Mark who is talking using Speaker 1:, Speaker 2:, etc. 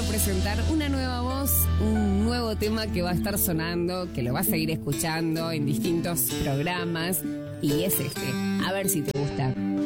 Speaker 1: presentar una nueva voz, un nuevo tema que va a estar sonando, que lo vas a seguir escuchando en distintos programas, y es este. A ver si te gusta.